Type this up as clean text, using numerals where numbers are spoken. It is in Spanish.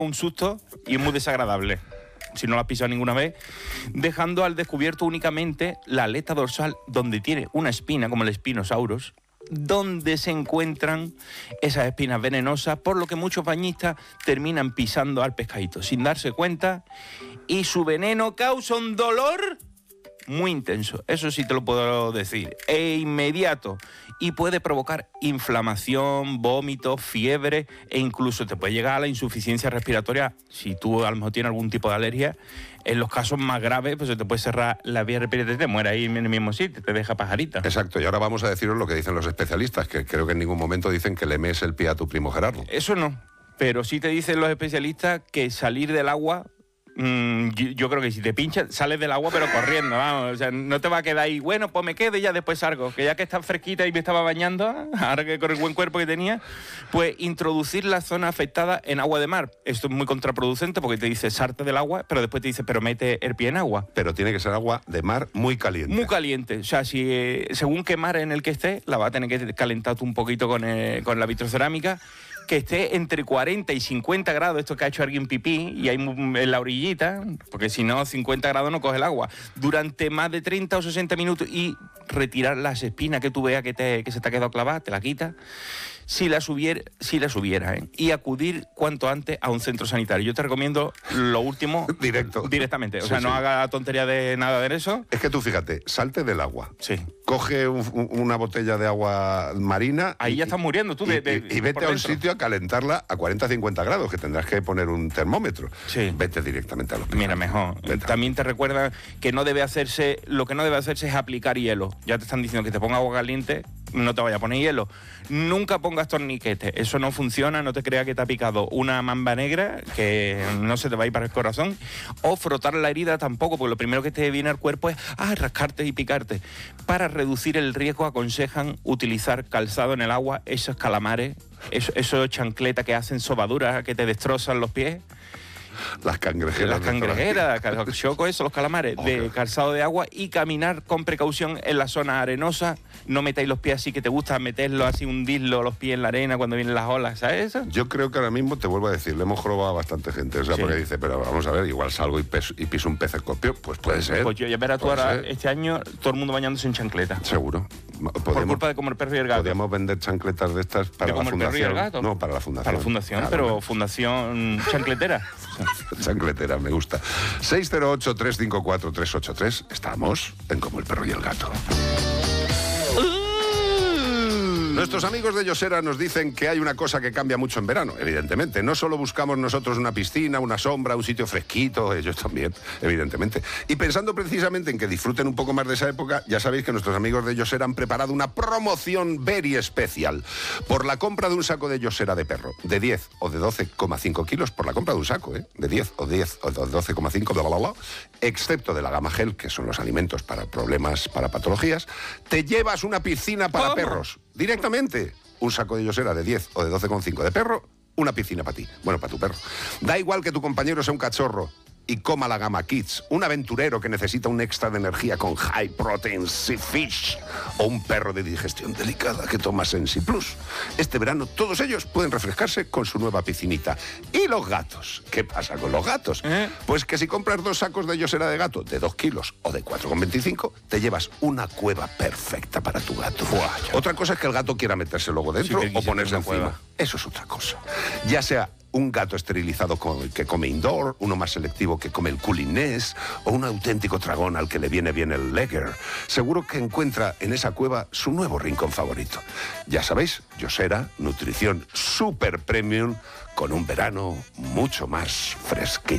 un susto y es muy desagradable, si no la has pisado ninguna vez, dejando al descubierto únicamente la aleta dorsal, donde tiene una espina, como el Spinosaurus, donde se encuentran esas espinas venenosas, por lo que muchos bañistas terminan pisando al pescadito sin darse cuenta, y su veneno causa un dolor muy intenso, eso sí te lo puedo decir, e inmediato, y puede provocar inflamación, vómitos, fiebre, e incluso te puede llegar a la insuficiencia respiratoria si tú a lo mejor tienes algún tipo de alergia. En los casos más graves, pues se te puede cerrar la vía respiratoria y te muere ahí en el mismo sitio, te deja pajarita. Exacto, y ahora vamos a deciros lo que dicen los especialistas, que creo que en ningún momento dicen que le mees el pie a tu primo Gerardo. Eso no, pero sí te dicen los especialistas que salir del agua, yo creo que si te pinchas, sales del agua pero corriendo, vamos, o sea, no te va a quedar ahí, bueno, pues me quedo y ya después salgo, que ya que está fresquita y me estaba bañando, ahora que con el buen cuerpo que tenía, pues introducir la zona afectada en agua de mar. Esto es muy contraproducente porque te dice salte del agua, pero después te dice, pero mete el pie en agua. Pero tiene que ser agua de mar muy caliente. Muy caliente, o sea, si según qué mar en el que esté, la va a tener que calentar tú un poquito con la vitrocerámica, que esté entre 40 y 50 grados, esto que ha hecho alguien pipí, y hay en la orillita, porque si no, 50 grados no coge el agua, durante más de 30 o 60 minutos, y retirar las espinas que tú veas que se te ha quedado clavada, te la quitas, si la subiera, y acudir cuanto antes a un centro sanitario. Yo te recomiendo lo último directamente, o sea, sí, no haga tontería de nada de eso. Es que tú fíjate, salte del agua. Sí. Coge una botella de agua marina. Ahí ya estás muriendo tú. Y vete a un sitio a calentarla a 40-50 grados, que tendrás que poner un termómetro. Sí. Vete directamente al hospital. Mira, mejor. También te recuerdan que lo que no debe hacerse es aplicar hielo. Ya te están diciendo que te ponga agua caliente, no te vaya a poner hielo. Nunca pongas torniquetes, eso no funciona, no te creas que te ha picado una mamba negra, que no se te va a ir para el corazón, o frotar la herida tampoco, porque lo primero que te viene al cuerpo es rascarte y picarte. Para reducir el riesgo aconsejan utilizar calzado en el agua, esos calamares, esos chancletas que hacen sobaduras, que te destrozan los pies. Las cangrejeras, los chocos, eso, los calamares, de calzado de agua, y caminar con precaución en la zona arenosa. No metáis los pies así, que te gusta meterlo así, hundirlo los pies en la arena cuando vienen las olas, ¿sabes eso? Yo creo que ahora mismo, te vuelvo a decir, le hemos jorobado a bastante gente, o sea, sí, porque dice, pero vamos a ver, igual salgo y piso un pez escorpión, pues puede ser. Pues yo ya verás tú ahora, este año, todo el mundo bañándose en chancleta. Seguro. Por culpa de comer perro y el gato. Podríamos vender chancletas de estas para la fundación. ¿Perro y el gato? No, para la fundación. Para la fundación, claro, pero fundación chancletera. Chancletera, me gusta. 608-354-383. Estamos en Como el perro y el gato. Nuestros amigos de Yosera nos dicen que hay una cosa que cambia mucho en verano, evidentemente. No solo buscamos nosotros una piscina, una sombra, un sitio fresquito, ellos también, evidentemente. Y pensando precisamente en que disfruten un poco más de esa época, ya sabéis que nuestros amigos de Yosera han preparado una promoción very especial. Por la compra de un saco de Yosera de perro, de 10 o de 12,5 kilos, por la compra de un saco, de 10 o de 12,5, bla, bla, bla, excepto de la gama gel, que son los alimentos para problemas, para patologías, te llevas una piscina para perros. Directamente, un saco de Yosera de 10 o de 12,5 de perro, una piscina para ti, bueno, para tu perro. Da igual que tu compañero sea un cachorro y coma la gama Kids, un aventurero que necesita un extra de energía con High Protein Sea Fish, o un perro de digestión delicada que toma Sensi Plus. Este verano todos ellos pueden refrescarse con su nueva piscinita. ¿Y los gatos? ¿Qué pasa con los gatos? Pues que si compras 2 sacos de Yosera de gato de 2 kilos o de 4,25, te llevas una cueva perfecta para tu gato. Otra cosa es que el gato quiera meterse luego dentro, sí, o ponerse encima. Cueva. Eso es otra cosa. Ya sea un gato esterilizado que come indoor, uno más selectivo que come el culinés, o un auténtico dragón al que le viene bien el Lager. Seguro que encuentra en esa cueva su nuevo rincón favorito. Ya sabéis, Yosera, nutrición super premium, con un verano mucho más fresquito.